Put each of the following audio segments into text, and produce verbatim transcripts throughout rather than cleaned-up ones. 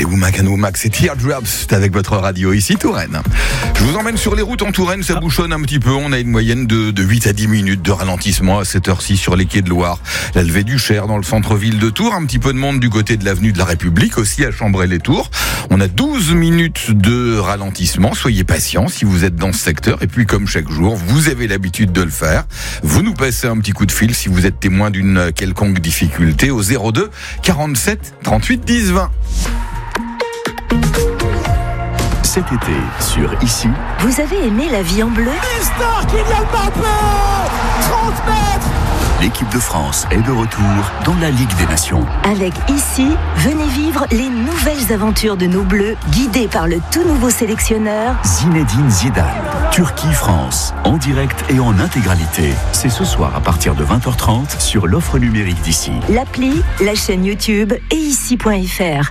Womack and Womack, c'est Teardrops, c'est avec votre radio ici, Touraine. Je vous emmène sur les routes en Touraine, ça bouchonne un petit peu. On a une moyenne de, de huit à dix minutes de ralentissement à cette heure-ci sur les quais de Loire. La levée du Cher dans le centre-ville de Tours, un petit peu de monde du côté de l'avenue de la République, aussi à Chambray-les-Tours. On a douze minutes de ralentissement, soyez patients si vous êtes dans ce secteur. Et puis comme chaque jour, vous avez l'habitude de le faire, vous nous passez un petit coup de fil si vous êtes témoin d'une quelconque difficulté au zéro deux quarante-sept trente-huit dix vingt. Cet été, sur Ici. Vous avez aimé la vie en bleu ? Mister Kylian Mbappé, trente mètres. L'équipe de France est de retour dans la Ligue des Nations. Avec Ici, venez vivre les nouvelles aventures de nos Bleus, guidés par le tout nouveau sélectionneur Zinedine Zidane. Turquie-France, en direct et en intégralité. C'est ce soir à partir de vingt heures trente sur l'offre numérique d'Ici. L'appli, la chaîne YouTube et ici point f r.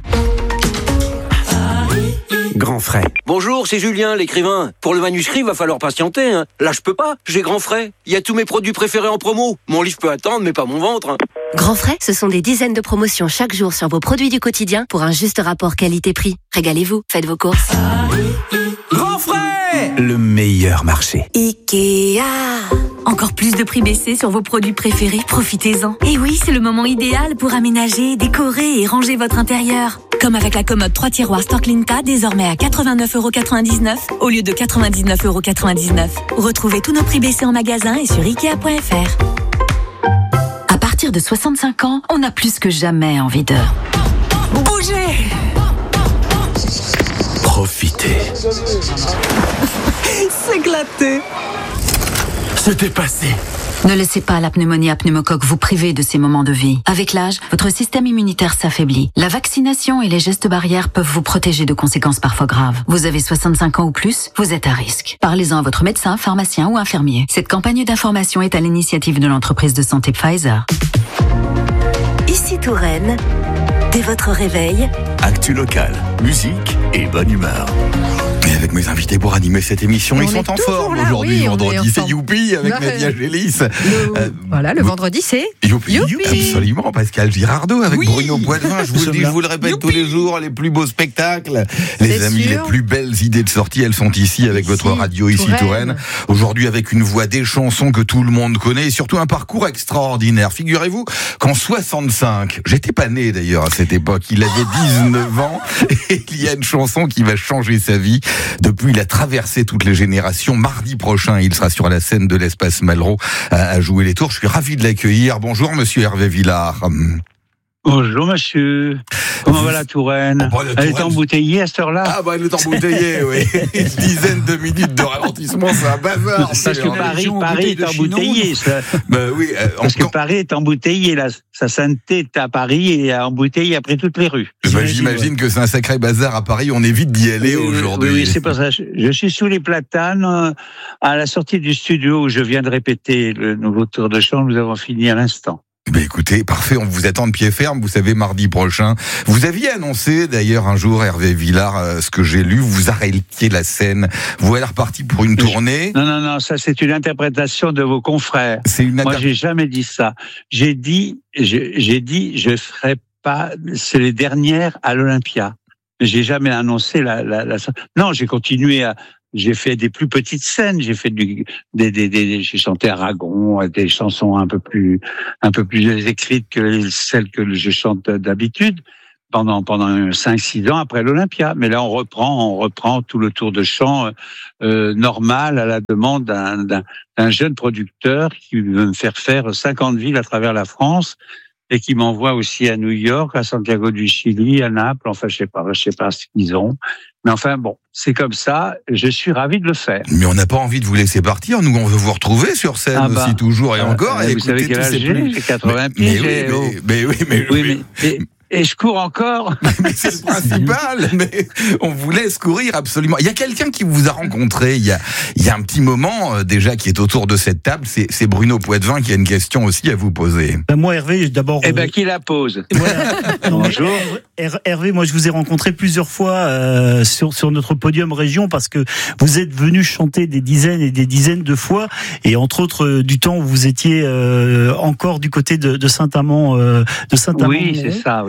Grand frais. Bonjour, c'est Julien, l'écrivain. Pour le manuscrit, va falloir patienter. Hein. Là, je peux pas. J'ai Grand frais. Il y a tous mes produits préférés en promo. Mon livre peut attendre, mais pas mon ventre. Hein. Grand frais, ce sont des dizaines de promotions chaque jour sur vos produits du quotidien pour un juste rapport qualité-prix. Régalez-vous, faites vos courses. Grand frais. Le meilleur marché. Ikea. Encore plus de prix baissés sur vos produits préférés, profitez-en. Et oui, c'est le moment idéal pour aménager, décorer et ranger votre intérieur. Comme avec la commode trois tiroirs Storklinka, désormais à quatre-vingt-neuf euros quatre-vingt-dix-neuf au lieu de quatre-vingt-dix-neuf euros quatre-vingt-dix-neuf. Retrouvez tous nos prix baissés en magasin et sur ikea point f r. À partir de soixante-cinq ans, on a plus que jamais envie de bouger, Profitez. s'éclater. C'était passé. Ne laissez pas la pneumonie à pneumocoque vous priver de ces moments de vie. Avec l'âge, votre système immunitaire s'affaiblit. La vaccination et les gestes barrières peuvent vous protéger de conséquences parfois graves. Vous avez soixante-cinq ans ou plus, vous êtes à risque. Parlez-en à votre médecin, pharmacien ou infirmier. Cette campagne d'information est à l'initiative de l'entreprise de santé Pfizer. Ici Touraine, dès votre réveil, Actu local, musique et bonne humeur. Et avec mes invités pour animer cette émission, Et ils on sont est en toujours forme là, aujourd'hui, oui, on est vendredi, en c'est forme. Youpi avec Ouais. Nadia Gélis. Le, Euh, voilà, le vous- vendredi, c'est Youpi, Youpi. absolument, Pascal Girardot avec Oui. Bruno Poitvin, je vous le dis, je vous le répète Youpi. tous les jours, les plus beaux spectacles, les C'est amis, sûr. les plus belles idées de sortie, elles sont ici avec Ici, votre radio ici Touraine. Touraine. Aujourd'hui avec une voix, des chansons que tout le monde connaît et surtout un parcours extraordinaire. Figurez-vous qu'en soixante-cinq, j'étais pas né d'ailleurs à cette époque, il avait dix-neuf ans et il y a une chanson qui va changer sa vie. Depuis, il a traversé toutes les générations. Mardi prochain, il sera sur la scène de l'Espace Malraux à, à jouer les tours. Je suis ravi de l'accueillir. Bonjour, monsieur Hervé Villard. Bonjour monsieur, comment va la Touraine? Oh, bah, la Elle est Touraine. embouteillée à cette heure-là? Ah bah, elle est embouteillée, oui. Une dizaine de minutes de ralentissement, c'est un bazar. Parce que c'est un- Paris, Paris est embouteillé. Ça. Bah oui, euh, Parce que en- Paris est embouteillé, là. Sa sainteté est à Paris et embouteillé après toutes les rues. bah, j'imagine que c'est un sacré bazar à Paris. On évite d'y aller Oui, aujourd'hui. Oui, oui, c'est pour ça. Je, je suis sous les platanes, euh, à la sortie du studio où je viens de répéter le nouveau tour de chant. Nous avons fini à l'instant. Ben écoutez, parfait, on vous attend de pied ferme, vous savez, mardi prochain. Vous aviez annoncé d'ailleurs un jour, Hervé Villard, euh, ce que j'ai lu, vous arrêtiez la scène. Vous êtes reparti pour une tournée. Non, non, non, ça c'est une interprétation de vos confrères. C'est une Moi, inter- j'ai jamais dit ça. J'ai dit, j'ai j'ai dit, je ferai pas, c'est les dernières à l'Olympia. J'ai jamais annoncé la, la, la... Non, j'ai continué à, j'ai fait des plus petites scènes, j'ai fait du, des, des, des, j'ai chanté Aragon, des chansons un peu plus, un peu plus écrites que celles que je chante d'habitude pendant, pendant cinq, six ans après l'Olympia. Mais là, on reprend, on reprend tout le tour de chant, euh, normal à la demande d'un, d'un, d'un jeune producteur qui veut me faire faire cinquante villes à travers la France et qui m'envoie aussi à New York, à Santiago du Chili, à Naples. Enfin, je sais pas, je sais pas ce qu'ils ont. Mais enfin, bon, c'est comme ça. Je suis ravi de le faire. Mais on n'a pas envie de vous laisser partir. Nous, on veut vous retrouver sur scène Ah bah, aussi, toujours et encore. euh, et vous savez écouter quel tous âge ces j'ai? plus- J'ai quatre-vingts mais, pieds. mais, j'ai- oui, mais, mais oui, mais, Oui, oui. mais, et, et je cours encore. Mais c'est le principal, mais on vous laisse courir absolument. Il y a quelqu'un qui vous a rencontré il y a, il y a un petit moment euh, déjà qui est autour de cette table, c'est, c'est Bruno Poitvin qui a une question aussi à vous poser. Ben moi, Hervé, d'abord. Eh ben, qui la pose? Ouais. Non, mais Bonjour. Her- Hervé, moi, je vous ai rencontré plusieurs fois euh, sur sur notre podium région parce que vous êtes venu chanter des dizaines et des dizaines de fois, et entre autres euh, du temps où vous étiez euh, encore du côté de, de Saint-Amand, euh, de Saint-Amand. Oui, c'est ça, oui.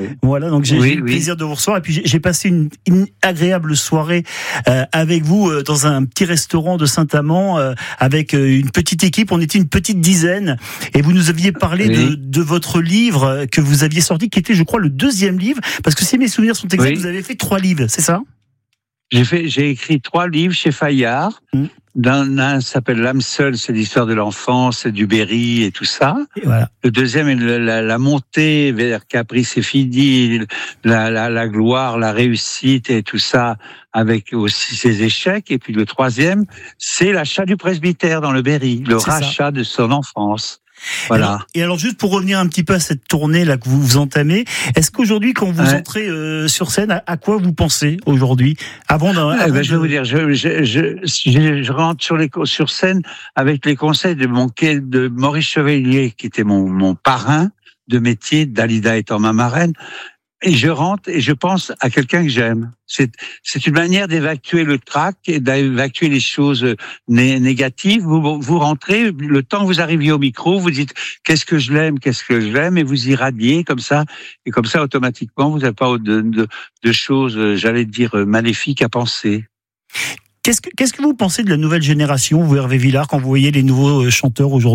Voilà, donc j'ai, oui, j'ai eu le oui. plaisir de vous recevoir. Et puis j'ai, j'ai passé une, une agréable soirée euh, avec vous euh, dans un petit restaurant de Saint-Amand euh, avec euh, une petite équipe. On était une petite dizaine. Et vous nous aviez parlé oui. de, de votre livre que vous aviez sorti, qui était, je crois, le deuxième livre. Parce que si mes souvenirs sont exacts, oui. vous avez fait trois livres, c'est ça ? J'ai fait, j'ai écrit trois livres chez Fayard. Mmh. D'un, un s'appelle L'âme seule, c'est l'histoire de l'enfance, du Berry et tout ça. Et voilà. Le deuxième est la, la, la montée vers Caprice et Fidi, la, la, la gloire, la réussite et tout ça, avec aussi ses échecs. Et puis le troisième, c'est l'achat du presbytère dans le Berry, le c'est rachat ça. de son enfance. Voilà. Et alors, et alors, juste pour revenir un petit peu à cette tournée là que vous, vous entamez, est-ce qu'aujourd'hui, quand vous ouais. entrez euh, sur scène, à, à quoi vous pensez aujourd'hui, avant d'un eh ben, de... Je vais vous dire, je, je, je, je, je rentre sur les sur scène avec les conseils de mon de Maurice Chevalier, qui était mon mon parrain de métier, Dalida étant ma marraine. Et je rentre et je pense à quelqu'un que j'aime. C'est, c'est une manière d'évacuer le trac et d'évacuer les choses né- négatives. Vous, vous rentrez, le temps que vous arriviez au micro, vous dites qu'est-ce que je l'aime, qu'est-ce que je l'aime, et vous irradiez comme ça. Et comme ça, automatiquement, vous n'avez pas de, de, de choses, j'allais dire, maléfiques à penser. Qu'est-ce que, qu'est-ce que vous pensez de la nouvelle génération, vous, Hervé Villard, quand vous voyez les nouveaux chanteurs aujourd'hui ?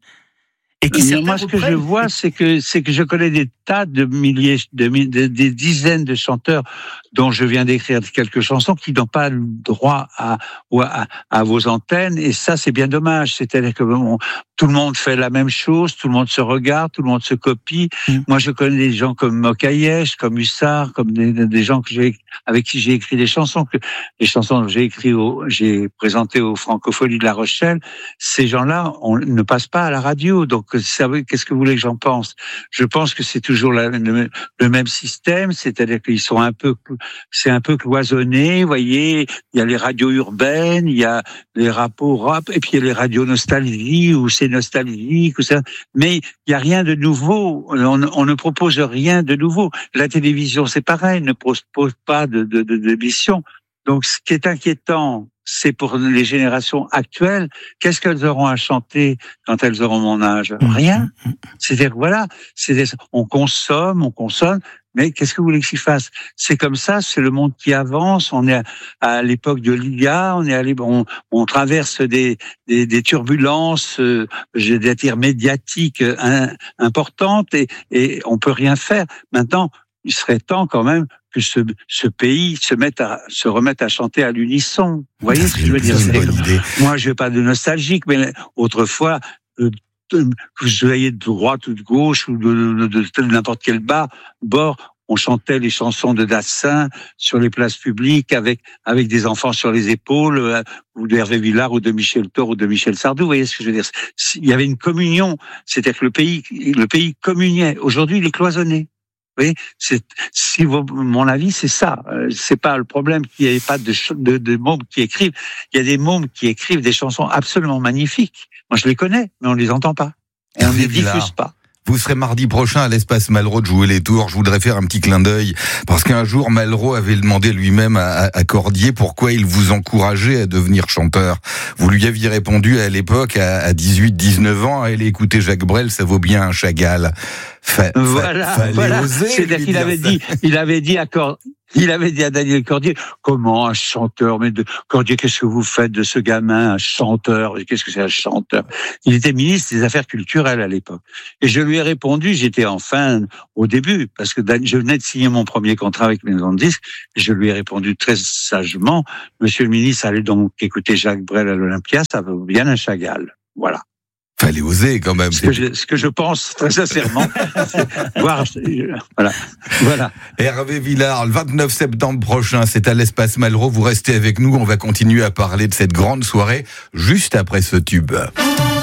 Et qui moi, ce que je vois, c'est que c'est que je connais des tas de milliers, de, de, des dizaines de chanteurs dont je viens d'écrire quelques chansons qui n'ont pas le droit à, à à vos antennes. Et ça, c'est bien dommage. C'est-à-dire que bon, tout le monde fait la même chose, tout le monde se regarde, tout le monde se copie. Mmh. Moi, je connais des gens comme Mokayesh, comme Hussard, comme des, des gens que j'ai avec qui j'ai écrit des chansons, que les chansons que j'ai écrit, au, j'ai présenté aux Francophonies de La Rochelle. Ces gens-là, on ne passe pas à la radio, donc qu'est-ce que vous voulez que j'en pense ? Je pense que c'est toujours la, le, le même système, c'est-à-dire qu'ils sont un peu, c'est un peu cloisonné. Vous voyez, il y a les radios urbaines, il y a les rapos rap, et puis il y a les radios nostalgie où c'est nostalgique, ou ça. Mais il y a rien de nouveau. On, on ne propose rien de nouveau. La télévision, c'est pareil, ne propose pas de, de, de, d'émission. Donc, ce qui est inquiétant, c'est pour les générations actuelles, qu'est-ce qu'elles auront à chanter quand elles auront mon âge ? Rien. C'est-à-dire, voilà, c'est, on consomme, on consomme, mais qu'est-ce que vous voulez que j'y fasse ? C'est comme ça, c'est le monde qui avance, on est à, à l'époque de l'I A, on est allé, on, on traverse des, des, des turbulences, euh, je vais dire médiatiques hein, importantes, et, et on peut rien faire. Maintenant, il serait temps quand même que ce, ce pays se mette à, se remette à chanter à l'unisson. Vous voyez ce que je veux dire ? Moi, je veux pas de nostalgique, mais autrefois, euh, que vous soyez de droite ou de gauche ou de, de, de, de n'importe quel bar, bord, on chantait les chansons de Dassin sur les places publiques avec avec des enfants sur les épaules, euh, ou de Hervé Villard ou de Michel Thor ou de Michel Sardou. Vous voyez ce que je veux dire ? Il y avait une communion, c'est-à-dire que le pays, le pays communiait. Aujourd'hui, il est cloisonné. Oui, c'est, si vous, mon avis, c'est ça. C'est pas le problème qu'il n'y ait pas de, de, de mômes qui écrivent. Il y a des mômes qui écrivent des chansons absolument magnifiques. Moi, je les connais, mais on les entend pas. Et on ne les diffuse pas. Vous serez mardi prochain à l'espace Malraux de jouer les tours. Je voudrais faire un petit clin d'œil parce qu'un jour Malraux avait demandé lui-même à, à Cordier pourquoi il vous encourageait à devenir chanteur. Vous lui aviez répondu à l'époque à dix-huit dix-neuf ans, allez écouter Jacques Brel, ça vaut bien un Chagall. Fa, voilà, fa, voilà. C'est-à-dire qu'il avait dit, il avait dit à Cordier. Il avait dit à Daniel Cordier, comment un chanteur, mais de, Cordier, qu'est-ce que vous faites de ce gamin, un chanteur? Qu'est-ce que c'est un chanteur? Il était ministre des Affaires culturelles à l'époque. Et je lui ai répondu, j'étais enfin au début, parce que je venais de signer mon premier contrat avec Maison de Disques, et je lui ai répondu très sagement, monsieur le ministre, allez donc écouter Jacques Brel à l'Olympia, ça vaut bien un Chagall. Voilà. Fallait oser quand même. Ce que je, ce que je pense très sincèrement. Voir, voilà, voilà. Hervé Villard, le vingt-neuf septembre prochain, c'est à l'espace Malraux. Vous restez avec nous. On va continuer à parler de cette grande soirée juste après ce tube.